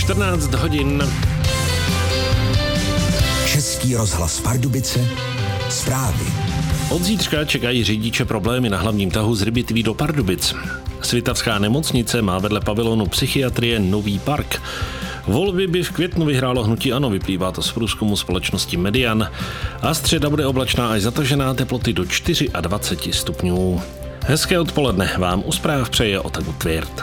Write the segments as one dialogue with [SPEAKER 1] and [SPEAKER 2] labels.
[SPEAKER 1] 14 hodin.
[SPEAKER 2] Český rozhlas Pardubice, zprávy.
[SPEAKER 1] Od zítřka čekají řidiče problémy na hlavním tahu z Hřbitví do Pardubic. Svitavská nemocnice má vedle pavilonu psychiatrie nový park. Volby by v květnu vyhrálo hnutí ANO, vyplývá to z průzkumu společnosti Median. A středa bude oblačná až zatažená, teploty do 24 stupňů. Hezké odpoledne vám u zpráv přeje Otaku Tvěrt.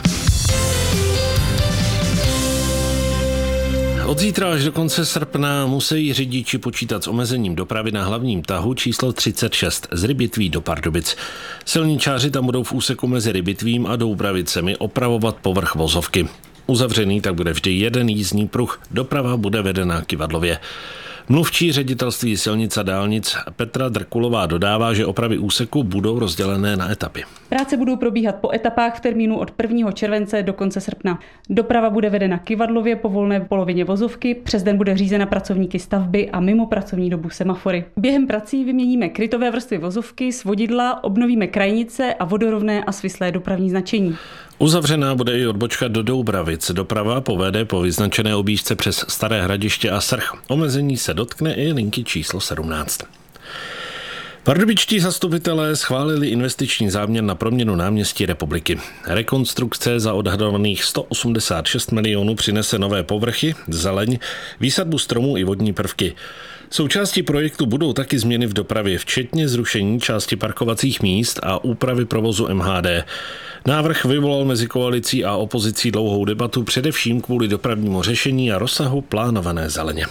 [SPEAKER 1] Od zítra až do konce srpna musí řidiči počítat s omezením dopravy na hlavním tahu číslo 36 z Hřbitví do Pardubic. Silničáři tam budou v úseku mezi Hřbitvím a Doubravicemi opravovat povrch vozovky. Uzavřený tak bude vždy jeden jízdní pruh, doprava bude vedena kyvadlově. Mluvčí ředitelství silnic a dálnic Petra Drkulová dodává, že opravy úseku budou rozdělené na etapy.
[SPEAKER 3] Práce budou probíhat po etapách v termínu od 1. července do konce srpna. Doprava bude vedena kyvadlově po volné polovině vozovky, přes den bude řízena pracovníky stavby a mimo pracovní dobu semafory. Během prací vyměníme krytové vrstvy vozovky, svodidla, obnovíme krajnice a vodorovné a svislé dopravní značení.
[SPEAKER 1] Uzavřená bude i odbočka do Doubravic. Doprava povede po vyznačené objížďce přes Staré Hradiště a Srch. Omezení se dotkne i linky číslo 17. Pardubičtí zastupitelé schválili investiční záměr na proměnu náměstí Republiky. Rekonstrukce za odhadovaných 186 milionů přinese nové povrchy, zeleň, výsadbu stromů i vodní prvky. Součástí projektu budou taky změny v dopravě, včetně zrušení části parkovacích míst a úpravy provozu MHD. Návrh vyvolal mezi koalicí a opozicí dlouhou debatu, především kvůli dopravnímu řešení a rozsahu plánované zeleně.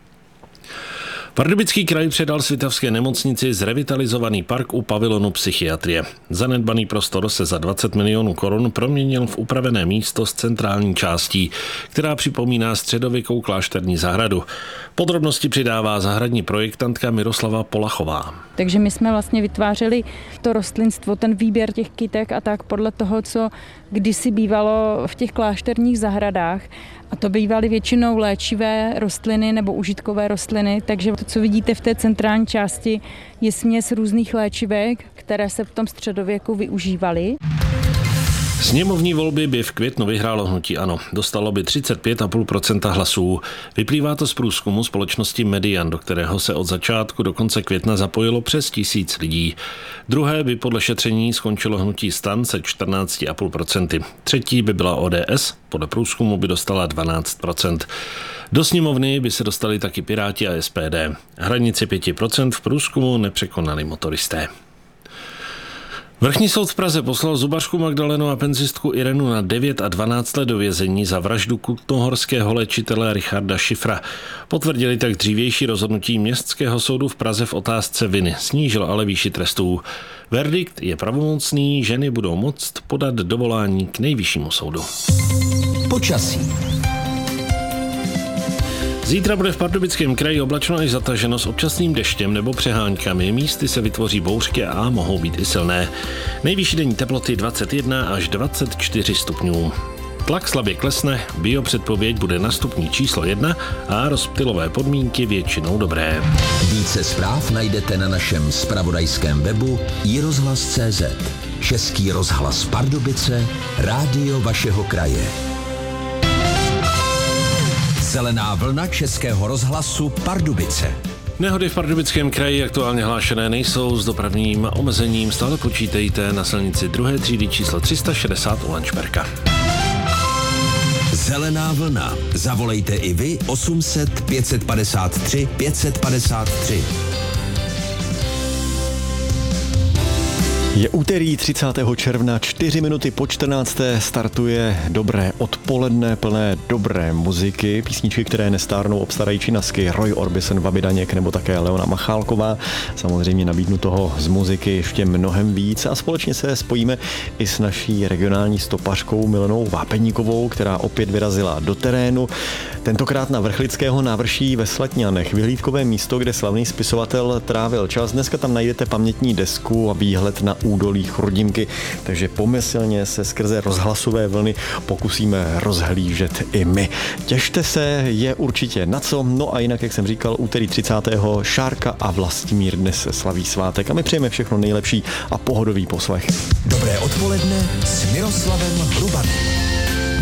[SPEAKER 1] Pardubický kraj předal Svitavské nemocnici zrevitalizovaný park u pavilonu psychiatrie. Zanedbaný prostor se za 20 milionů korun proměnil v upravené místo s centrální částí, která připomíná středověkou klášterní zahradu. Podrobnosti přidává zahradní projektantka Miroslava Polachová.
[SPEAKER 4] Takže my jsme vlastně vytvářeli to rostlinstvo, ten výběr těch kytek a tak podle toho, co kdysi bývalo v těch klášterních zahradách. A to bývaly většinou léčivé rostliny nebo užitkové rostliny, takže to, co vidíte v té centrální části, je směs různých léčivek, které se v tom středověku využívaly.
[SPEAKER 1] Sněmovní volby by v květnu vyhrálo hnutí ANO. Dostalo by 35,5% hlasů. Vyplývá to z průzkumu společnosti Median, do kterého se od začátku do konce května zapojilo přes 1000 lidí. Druhé by podle šetření skončilo hnutí STAN se 14,5%. Třetí by byla ODS, podle průzkumu by dostala 12%. Do sněmovny by se dostali taky Piráti a SPD. Hranici 5% v průzkumu nepřekonali motoristé. Vrchní soud v Praze poslal zubařku Magdalenu a penzistku Irenu na 9 a 12 let do vězení za vraždu kutnohorského léčitele Richarda Šifra. Potvrdili tak dřívější rozhodnutí Městského soudu v Praze v otázce viny. Snížil ale výši trestů. Verdikt je pravomocný, ženy budou moct podat dovolání k Nejvyššímu soudu.
[SPEAKER 2] Počasí.
[SPEAKER 1] Zítra bude v Pardubickém kraji oblačno až zataženo s občasným deštěm nebo přeháňkami. Místy se vytvoří bouřky a mohou být i silné. Nejvyšší denní teploty 21 až 24 stupňů. Tlak slabě klesne, biopředpověď bude na stupni číslo 1 a rozptylové podmínky většinou dobré.
[SPEAKER 2] Více zpráv najdete na našem zpravodajském webu iRozhlas.cz. Český rozhlas Pardubice, rádio vašeho kraje. Zelená vlna Českého rozhlasu Pardubice.
[SPEAKER 1] Nehody v Pardubickém kraji aktuálně hlášené nejsou, s dopravním omezením stále počítejte na silnici 2. třídy číslo 360 u Lanšperka.
[SPEAKER 2] Zelená vlna. Zavolejte i vy 800 553 553.
[SPEAKER 5] Je úterý 30. června, 4 minuty po 14. startuje dobré odpoledne plné dobré muziky. Písničky, které nestárnou, obstarají činasky Roy Orbison, Vaby Daněk nebo také Leona Machálková. Samozřejmě nabídnu toho z muziky ještě mnohem víc a společně se spojíme i s naší regionální stopařkou Milenou Vápeníkovou, která opět vyrazila do terénu. Tentokrát na Vrchlického návrší ve Slatňanech, vyhlídkové místo, kde slavný spisovatel trávil čas. Dneska tam najdete pamětní desku a výhled na údolí Chrudimky, takže pomyslně se skrze rozhlasové vlny pokusíme rozhlížet i my. Těšte se, je určitě na co. No a jinak, jak jsem říkal, úterý 30. Šárka a Vlastimír dnes slaví svátek a my přejeme všechno nejlepší a pohodový poslech.
[SPEAKER 2] Dobré odpoledne s Miroslavem Hrubanem.